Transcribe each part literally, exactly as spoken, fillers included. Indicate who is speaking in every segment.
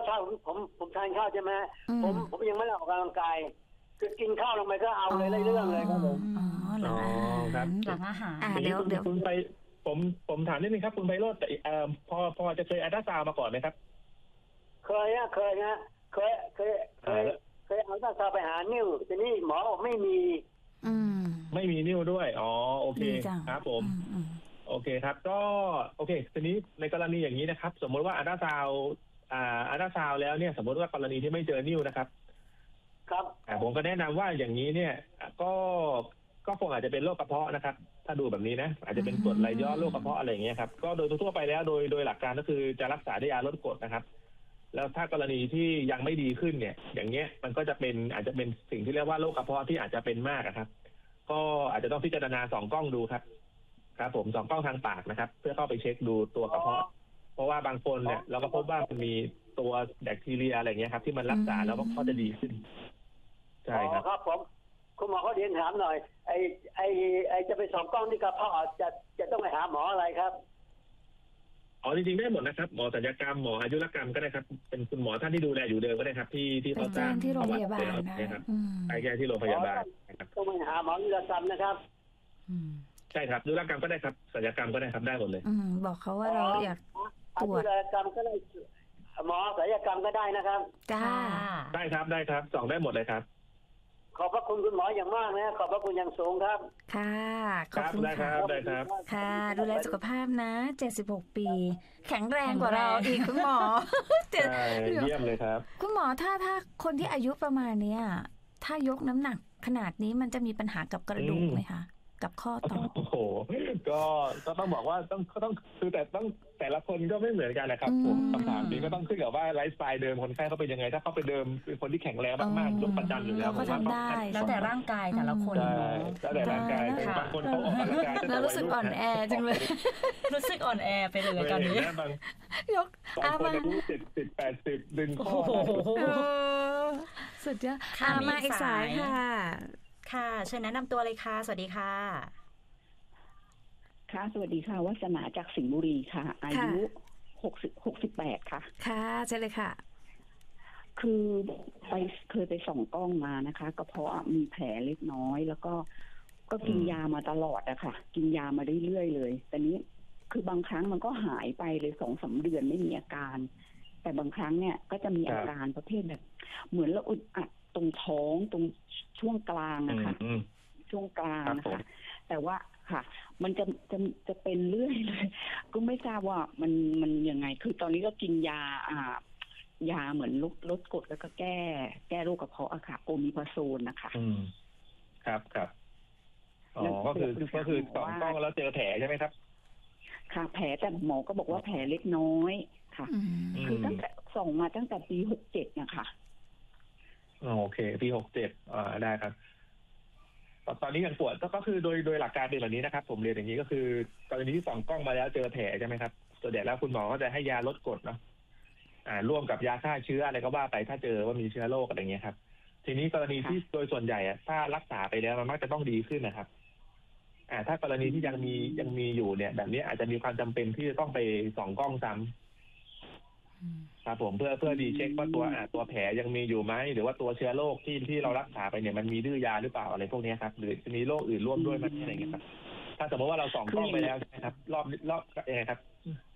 Speaker 1: ถ้าผมผมผมทานข้าวใช่ไหมผมผมยังไม่ได้ออกกำลังกายคือกินข้าวลงไปก็เอาเลยเรื่องเลยครับผม
Speaker 2: อ๋อหลังอาหาร
Speaker 3: หลังอาหาร
Speaker 2: เดี๋ยวเดี๋ยว
Speaker 4: คุณไปผมผมถามนิดนึงครับคุณไพโรจน์เอ่อพอพอจะเคยอัลตราซาวด์มาก่อนไหมครับ
Speaker 1: เคยนะเคยนะเคยเคยเคยเคยเอาอัลตราซาวด์ไปหานิ้วทีนี้หมอบอกไม่มี
Speaker 2: อืม
Speaker 4: ไม่มีนิ้วด้วยอ๋อโอเคครับผมโอเคครับก็โอเคทีนี้ในกรณีอย่างนี้นะครับสมมติว่าอัลตราซาวด์อ่าอัลตราซาวด์แล้วเนี่ยสมมติว่ากรณีที่ไม่เจอนิ้วนะครับ
Speaker 1: ครับ
Speaker 4: ผมก็แนะนำว่าอย่างนี้เนี่ยก็ก็คงอาจจะเป็นโรคกระเพาะนะครับถ้าดูแบบนี้นะอาจจะเป็นกรดไหลย้อนโรคกระเพาะอะไรอย่างเงี้ยครับก็โดยทั่วไปแล้วโดยโดยหลักการก็คือจะรักษาด้วยยาลดกรดนะครับแล้วถ้ากรณีที่ยังไม่ดีขึ้นเนี่ยอย่างเงี้ยมันก็จะเป็นอาจจะเป็นสิ่งที่เรียกว่าโรคกระเพาะที่อาจจะเป็นมากครับก็อาจจะต้องพิจารณาสองกล้องดูครับครับผมสองกล้องทางปากนะครับเพื่อเข้าไปเช็คดูตัวกระเพาะเพราะว่าบางคนเนี่ยเราก็พบว่ามันมีตัวแบคทีเรียอะไรเงี้ยครับที่มันรักษาแล้วก็จะดีขึ้นใช่ครับ
Speaker 1: ครับผมคุณหมอเขาเรียนถามหน่อยไอ้ไอ้ไอ้จะไปสองกล้องที่กระเพาะจะจะต้องไปหาหมออะไรครับ
Speaker 4: อ๋อจริงๆได้หมดนะครับหมอศัลยกรรมหมออายุรกรรมก็ได้ครับเป็นคุณหมอท่านที่ดูแลอยู่เดิมก็ได้ครับที่ที่เขา
Speaker 2: จ้างที่โรงพยาบาล
Speaker 4: นะครับไปแก้ที่โรงพยาบาลนะครับ
Speaker 1: ต้องไปหาหมออายุรกรรมนะครับ
Speaker 4: ใช่ครับอายุรกรรมก็ได้ครับศัลยกรรมก็ได้ครับได้หมดเลย
Speaker 2: อืมบอกเขาว่าเราอยากตรวจ
Speaker 1: อายุรกรรมก็ได้หมอศัลยกรรมก็ได้นะครับ
Speaker 2: จ้า
Speaker 4: ได้ครับได้ครับสองได้หมดเลยครับ
Speaker 1: ขอบพระคุณคุณหมออย่างมากนะขอบพระคุณอย่างสูงครับ
Speaker 2: ค่ะขอบคุณค่ะ
Speaker 4: ได้ครับ
Speaker 2: ค่ะดูแลสุขภาพนะเจ็ดสิบหกปีแข็งแรงกว่าเราอีกคุณหมอ
Speaker 4: เยี่ยมเลยครับ
Speaker 2: คุณหมอถ้าถ้าคนที่อายุประมาณเนี้ยถ้ายกน้ำหนักขนาดนี้มันจะมีปัญหากับกระดูกไหมคะกับข้อต่อ
Speaker 4: โอ้โหก็ก็ต้องบอกว่าต้องต้องคือแต่ต้องแต่ละคนก็ไม่เหมือนกันนะครับผมคำถามนี้ก็ต้องขึ้นกับว่าไลฟ์สไตล์เดิมคนไข้เขาเป็นยังไงถ้าเขาเป็นเดิมเป็นคนที่แข็งแรงมากๆยกประจันอยู่แล้ว
Speaker 2: ก็ทำได้
Speaker 3: แล้วแต่ร่างกายแต่ละคน
Speaker 4: แล้วแต่ร่างกายบางคนเขาออกกำลังกาย
Speaker 2: แล้วรู้สึกอ่อนแอจังเลย
Speaker 3: รู้สึกอ่อนแอไปเลยตอนนี้
Speaker 2: ยก
Speaker 4: อามาอายุสิบสิบแปดสิบดึงข้อ
Speaker 2: สุดยอดอามาอีกสายค่ะ
Speaker 3: ค่ะเชิญแนะนำตัวเลยค่ะสวัสดีค่ะ
Speaker 5: ค่ะสวัสดีค่ะวัฒนาจากสิงห์บุรีค่ะอายุหกสิบหกสิบแปดค่ะ
Speaker 2: ค่ะใช่เลยค่ะ
Speaker 5: คือไปเคยไปส่องกล้องมานะคะก็เพราะมีแผลเล็กน้อยแล้วก็ก็กินยามาตลอดอะค่ะกินยามาเรื่อยๆเลยแต่นี้คือบางครั้งมันก็หายไปเลยสองสามเดือนไม่มีอาการแต่บางครั้งเนี่ยก็จะมีอาการประเภทแบบเหมือนเราอึดอัดตรงท้องตรงช่วงกลางนะคะช่วงกลางนะคะแต่ว่าค่ะมันจะจะจะเป็นเรื่อยเลยก็ไม่ทราบว่ามันมันยังไงคือตอนนี้ก็กินยาอ่ายาเหมือนลดลดกรดแล้วก็แก้แก้โรคกระเพาะอะค่ะโอมิพาโซนนะคะ
Speaker 4: อืมครับครับอ๋อก็คือก็คือสองกล้องแล้วเจอแผลใช่ไหมครับ
Speaker 5: ค่ะแผลแต่หมอก็บอกว่าแผลเล็กน้อยค่ะคือตั้งแต่ส่งมาตั้งแต่ปีหกเจ็ดนะคะ
Speaker 4: โอเคปีหกเจ็ดอ่าได้ครับตอนนี้ยังปวดก็คือโดยโดยหลักการเป็นแบบนี้นะครับผมเรียนอย่างนี้ก็คือกรณีที่ส่องกล้องมาแล้วเจอแผลใช่ไหมครับตัวเด็กแล้วคุณหมอก็จะให้ยาลดกรดเนาะอ่าร่วมกับยาฆ่าเชื้ออะไรก็ว่าไปถ้าเจอว่ามีเชื้อโรคอะไรเงี้ยครับทีนี้กรณีที่โดยส่วนใหญ่อะถ้ารักษาไปแล้วมันมักจะต้องดีขึ้นนะครับอ่าถ้ากรณีที่ยังมียังมีอยู่เนี่ยแบบนี้อาจจะมีความจำเป็นที่จะต้องไปส่องกล้องซ้ำครับผมเพื่อเพื่อดีเช็คว่าตัวอ่าตัวแผลยังมีอยู่ไหมหรือว่าตัวเชื้อโรคที่ที่เรารักษาไปเนี่ยมันมีดื้อยาหรือเปล่าอะไรพวกนี้ครับหรือจะมีโรคอื่นร่วมด้วยมั้ยอะไรเงี้ยครับถ้าสมมติว่าเราส่องกล้องไปแล้วนะครับรอบรอบยังไงครับ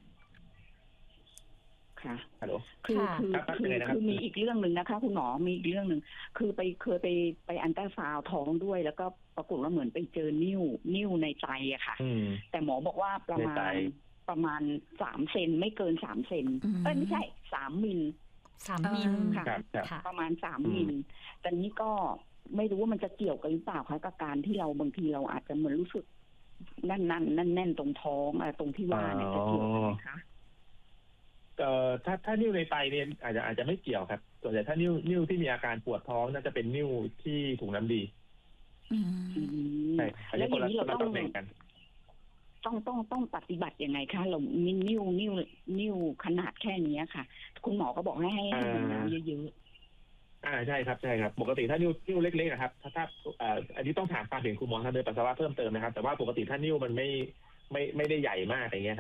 Speaker 5: ค่ะ
Speaker 4: ฮัลโหล
Speaker 5: คือคือคือคือมีอีกเรื่องนึงนะคะคุณหมอมีอีกเรื่องนึงคือไปเคยไปไปอัลตราซาวด์ท้องด้วยแล้วก็ปรากฏว่าเหมือนไปเจอนิ่วนิ่วในไตอะค่ะแต่หมอบอกว่าประมาณประมาณสามเซนไม่เกินสามเซนเอ้ยไม่ใช่สามมิล
Speaker 3: สามมิล
Speaker 5: ค่ะประมาณสามมิลแต่นี้ก็ไม่รู้ว่ามันจะเกี่ยวกันหรือเปล่าคะกับการที่เราบางทีเราอาจจะเหมือนรู้สึกแน่นๆแน่นๆตรงท้องอะไรตรงที่ว่าเนี่ยจะเกี่ยวกันไหมคะ
Speaker 4: เอ่อถ้าถ้านิ้วในไตเนี่ยอาจจะอาจจะไม่เกี่ยวครับส่วนใหญ่ถ้านิ้วนิ้วที่มีอาการปวดท้องน่าจะเป็นนิ้วที่ถุงน้ำดีใช่แล้วอย่างนี้เราต้อง
Speaker 5: ต้องต้องต้องปฏิบัติยังไงคะเรานิ้วนิ้วนิ้วนิ้วขนาดแค่นี้ค่ะคุณหมอก็บอกให้ให้ให้น้ำเยอะ
Speaker 4: ๆอ่าใช่ครับใช่ครับปกติถ้านิ้วนิ้วเล็กๆนะครับถ้าถ้าอ่าอันนี้ต้องถามความเห็นคุณหมอทางเดินปัสสาวะเพิ่มเติมนะครับแต่ว่าปกติถ้านิ้วมันไม่ไม่ไม่ได้ใหญ่มากอย่างเงี้ย